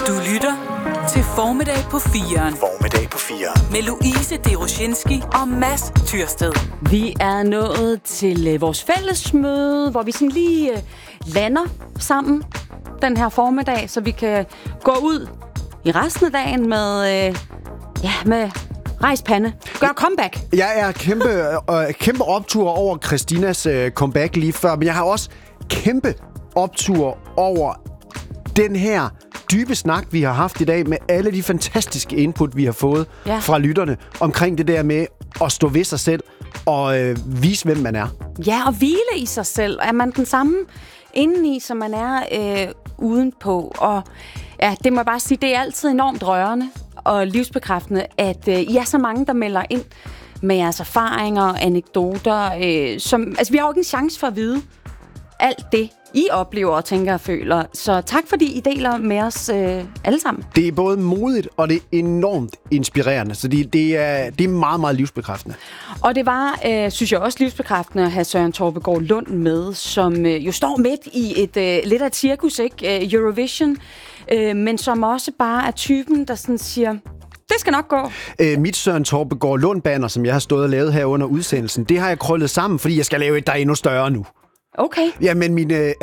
Du lytter til Formiddag på 4'eren. Formiddag på 4'eren. Med Louise Deroshinski og Mads Tyrsted. Vi er nået til vores fællesmøde, hvor vi sådan lige lander sammen den her formiddag, så vi kan gå ud i resten af dagen med rejst pande. Gør comeback. Jeg er kæmpe optur over Christinas comeback lige før, men jeg har også kæmpe optur over den her dybe snak, vi har haft i dag, med alle de fantastiske input, vi har fået fra lytterne, omkring det der med at stå ved sig selv og vise, hvem man er. Ja, og hvile i sig selv. Er man den samme indeni, som man er udenpå? Og ja, det må jeg bare sige, det er altid enormt rørende og livsbekræftende, at I er så mange, der melder ind med jeres erfaringer og anekdoter. Vi har jo ikke en chance for at vide alt det, I oplever og tænker og føler. Så tak, fordi I deler med os alle sammen. Det er både modigt, og det er enormt inspirerende. Så det er meget, meget livsbekræftende. Og det var, synes jeg også, livsbekræftende at have Søren Torpegaard Lund med, som jo står midt i et lidt af et cirkus, ikke? Eurovision, men som også bare er typen, der sådan siger, det skal nok gå. Mit Søren Torpegaard Lund-banner, som jeg har stået og lavet her under udsendelsen, det har jeg krøllet sammen, fordi jeg skal lave et, der er endnu større nu. Okay. Ja, men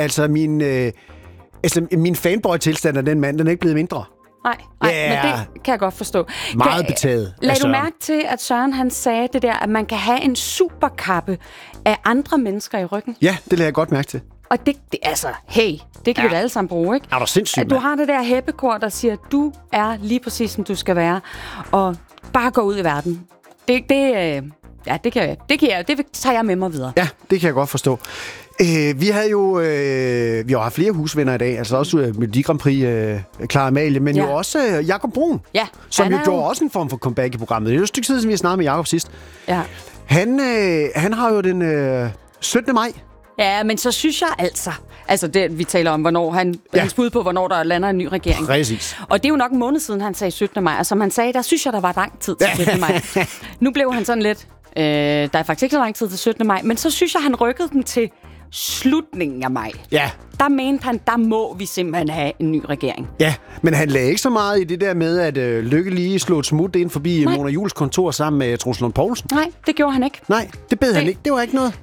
min fanboy-tilstand af den mand, den er ikke blevet mindre. Nej, men det kan jeg godt forstå. Meget betaget. Lad du mærke til, at Søren han sagde det der, at man kan have en superkappe af andre mennesker i ryggen? Ja, det lader jeg godt mærke til. Og det det kan vi da alle sammen bruge, ikke? Er du sindssygt, at du har det der heppekor, der siger, at du er lige præcis, som du skal være, og bare gå ud i verden. Det tager jeg med mig videre. Ja, det kan jeg godt forstå. Vi har haft flere husvenner i dag, altså også Melodi Grand Prix, Clara Amalie, men jo også Jakob Bruun, som jo gjorde også en form for comeback i programmet. Det er jo et stykke tid, siden vi har snakket med Jakob sidst. Ja. Han har jo den 17. maj. Ja, men så synes jeg altså det, vi taler om, hvornår hans bud på, hvornår der lander en ny regering. Præcis. Og det er jo nok en måned siden, han sagde 17. maj, og som han sagde, der synes jeg, der var lang tid til 17. maj. Nu blev han sådan lidt, der er faktisk ikke så lang tid til 17. maj, men så synes jeg, han rykkede den til slutningen af maj. Ja. Der mente han, der må vi simpelthen have en ny regering. Ja, men han lagde ikke så meget i det der med, at Løkke lige slog et smut ind forbi Mona Juhls kontor sammen med Troels Lund Poulsen. Nej, det gjorde han ikke. Nej, det bed han ikke. Det var ikke noget.